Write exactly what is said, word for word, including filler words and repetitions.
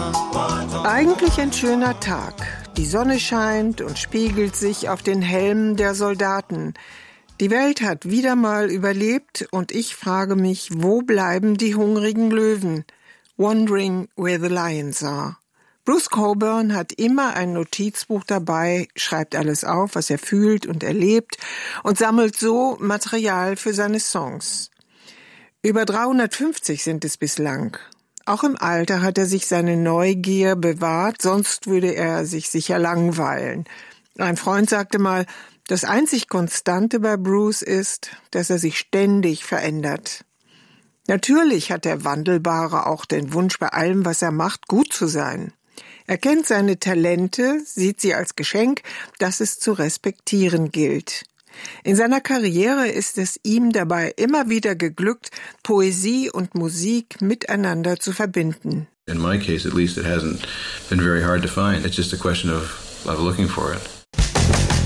Eigentlich ein schöner Tag. Die Sonne scheint und spiegelt sich auf den Helmen der Soldaten. Die Welt hat wieder mal überlebt und ich frage mich, wo bleiben die hungrigen Löwen? Wondering where the lions are. Bruce Cockburn hat immer ein Notizbuch dabei, schreibt alles auf, was er fühlt und erlebt und sammelt so Material für seine Songs. Über dreihundertfünfzig sind es bislang. Auch im Alter hat er sich seine Neugier bewahrt, sonst würde er sich sicher langweilen. Ein Freund sagte mal, das einzig Konstante bei Bruce ist, dass er sich ständig verändert. Natürlich hat der Wandelbare auch den Wunsch, bei allem, was er macht, gut zu sein. Er kennt seine Talente, sieht sie als Geschenk, das es zu respektieren gilt. In seiner Karriere ist es ihm dabei immer wieder geglückt, Poesie und Musik miteinander zu verbinden. In my case, at least, it hasn't been very hard to find. It's just a question of, of looking for it.